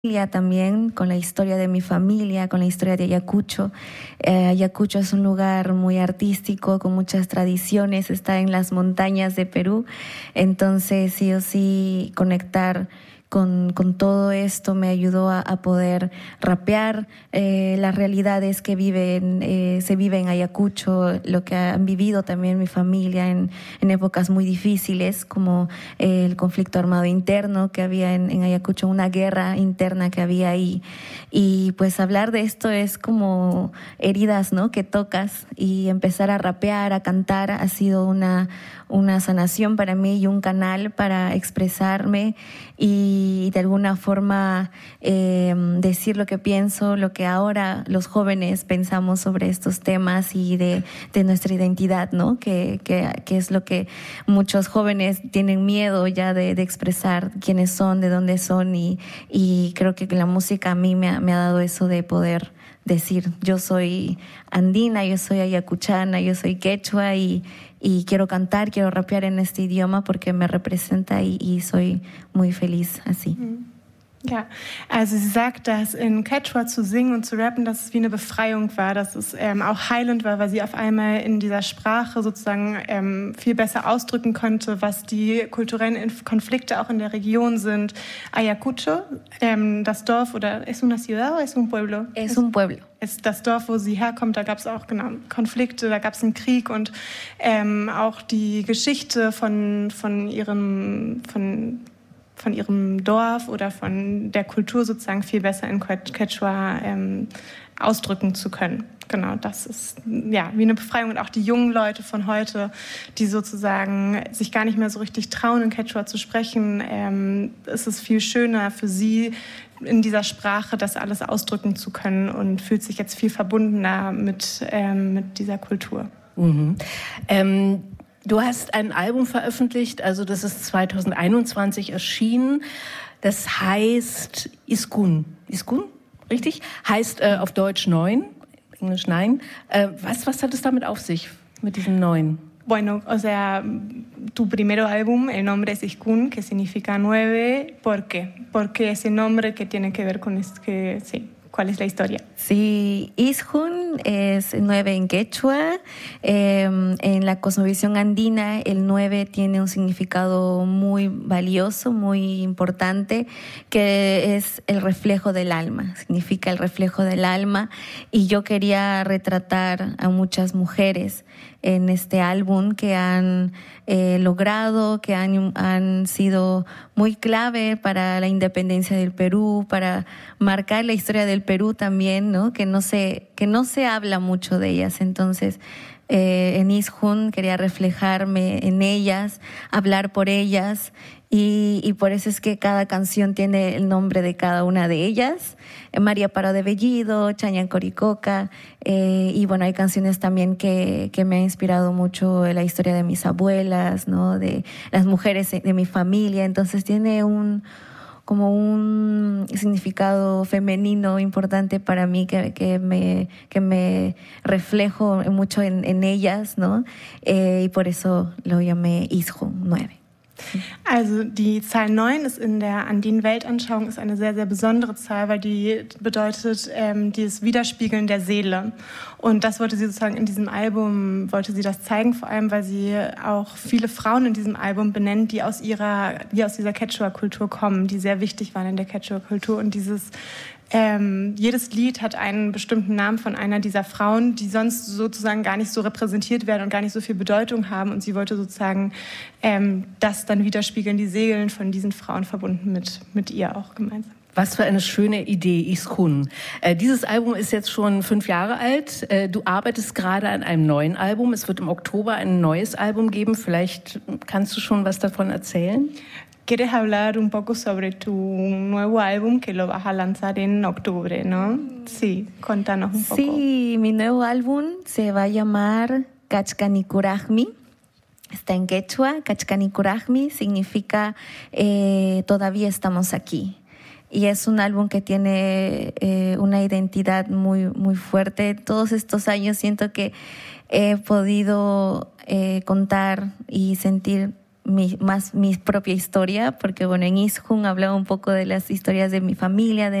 también, con la historia de mi familia, con la historia de Ayacucho. Ayacucho es un lugar muy artístico, con muchas tradiciones, está en las montañas de Perú, entonces sí o sí conectar con todo esto me ayudó a poder rapear las realidades que se viven en Ayacucho, lo que han vivido también mi familia en épocas muy difíciles, como el conflicto armado interno que había en Ayacucho, una guerra interna que había ahí. Y pues hablar de esto es como heridas, ¿no?, que tocas, y empezar a rapear, a cantar, ha sido una sanación para mí y un canal para expresarme y de alguna forma decir lo que pienso, lo que ahora los jóvenes pensamos sobre estos temas y de nuestra identidad, ¿no? Que es lo que muchos jóvenes tienen miedo ya de expresar quiénes son, de dónde son, y creo que la música a mí me ha dado eso de poder decir, yo soy andina, yo soy ayacuchana, yo soy quechua y quiero cantar, quiero rapear en este idioma porque me representa y soy muy feliz así. Ja, also sie sagt, dass in Quechua zu singen und zu rappen, dass es wie eine Befreiung war, dass es auch heilend war, weil sie auf einmal in dieser Sprache sozusagen viel besser ausdrücken konnte, was die kulturellen Konflikte auch in der Region sind. Ayacucho, das Dorf, oder es una ciudad o es un pueblo? Es un pueblo. Ist das Dorf, wo sie herkommt, da gab es auch Konflikte, da gab es einen Krieg und auch die Geschichte von ihrem Dorf oder von der Kultur sozusagen viel besser in Quechua ausdrücken zu können. Genau, das ist ja wie eine Befreiung. Und auch die jungen Leute von heute, die sozusagen sich gar nicht mehr so richtig trauen, in Quechua zu sprechen, ist es viel schöner für sie, in dieser Sprache das alles ausdrücken zu können und fühlt sich jetzt viel verbundener mit dieser Kultur. Mhm. Du hast ein Album veröffentlicht, also das ist 2021 erschienen. Das heißt Iskun. Iskun, richtig? Heißt auf Deutsch 9, Englisch 9. Was hat es damit auf sich, mit diesem 9? Bueno, o sea, tu primero álbum, el nombre es Iskun, que significa 9. ¿Por qué? ¿Por qué ese nombre que tiene que ver con sí? ¿Cuál es la historia? Sí, Iskun es 9 en quechua. En la cosmovisión andina, el 9 tiene un significado muy valioso, muy importante, que es el reflejo del alma. Significa el reflejo del alma. Y yo quería retratar a muchas mujeres en este álbum que han logrado, que han sido muy clave para la independencia del Perú, para marcar la historia del Perú también, ¿no? Que no se habla mucho de ellas. Entonces, en Iskun quería reflejarme en ellas, hablar por ellas, y por eso es que cada canción tiene el nombre de cada una de ellas. María Paró de Bellido, Chañan Coricoca, y bueno, hay canciones también que me han inspirado mucho en la historia de mis abuelas, ¿no? De las mujeres de mi familia. Entonces tiene como un significado femenino importante para mí que me reflejo mucho en ellas, ¿no? Y por eso lo llamé Iskun 9. Also die Zahl 9 ist in der andinen Weltanschauung ist eine sehr, sehr besondere Zahl, weil die bedeutet dieses Widerspiegeln der Seele. Und das wollte sie sozusagen in diesem Album, wollte sie das zeigen, vor allem, weil sie auch viele Frauen in diesem Album benennt, die aus dieser Quechua-Kultur kommen, die sehr wichtig waren in der Quechua-Kultur. Und jedes Lied hat einen bestimmten Namen von einer dieser Frauen, die sonst sozusagen gar nicht so repräsentiert werden und gar nicht so viel Bedeutung haben. Und sie wollte sozusagen das dann widerspiegeln, die Seelen von diesen Frauen verbunden mit ihr auch gemeinsam. Was für eine schöne Idee, Iskun. Dieses Album ist jetzt schon 5 Jahre alt. Du arbeitest gerade an einem neuen Album. Es wird im Oktober ein neues Album geben. Vielleicht kannst du schon was davon erzählen? ¿Quieres hablar un poco sobre tu nuevo álbum que lo vas a lanzar en octubre, no? Sí, contanos un poco. Sí, mi nuevo álbum se va a llamar Cachcanicurajmi. Está en quechua. Cachcanicurajmi significa todavía estamos aquí. Y es un álbum que tiene una identidad muy, muy fuerte. Todos estos años siento que he podido contar y sentir mi propia historia, porque bueno, en Ishun hablaba un poco de las historias de mi familia,